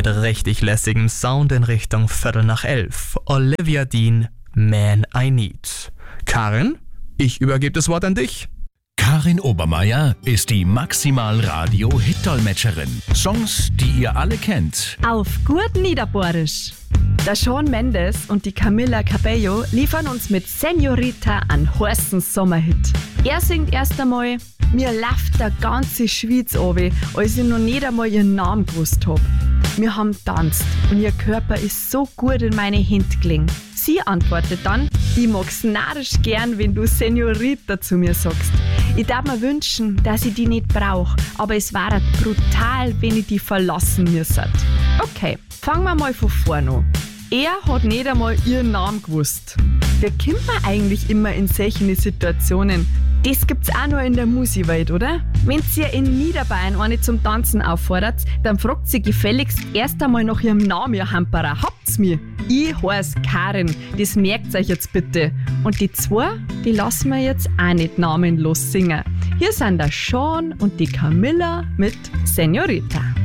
mit richtig lässigem Sound in Richtung 11:15. Olivia Dean, Man I Need. Karin, ich übergebe das Wort an dich. Karin Obermeier ist die Maximal-Radio-Hit-Dolmetscherin. Songs, die ihr alle kennt. Auf gut Niederbohrisch. Der Shawn Mendes und die Camila Cabello liefern uns mit Senorita einen heißen Sommerhit. Er singt erst einmal: Mir läuft der ganze Schweiz runter, als ich noch nicht einmal ihren Namen gewusst hab. Wir haben tanzt und ihr Körper ist so gut in meine Hände gelegen. Sie antwortet dann: Ich mag's narrisch gern, wenn du Senorita zu mir sagst. Ich darf mir wünschen, dass ich die nicht brauch, aber es war brutal, wenn ich die verlassen müsste. Okay, fangen wir mal von vorne an. Er hat nicht einmal ihren Namen gewusst. Wie kommt man eigentlich immer in solchen Situationen? Das gibt's auch nur in der Musikwelt, oder? Wenn ihr in Niederbayern eine zum Tanzen auffordert, dann fragt sie gefälligst erst einmal nach ihrem Namen, ihr Hamperer. Habt's mir? Ich heiß Karin, das merkt euch jetzt bitte. Und die zwei, die lassen wir jetzt auch nicht namenlos singen. Hier sind der Shawn und die Camilla mit Senorita.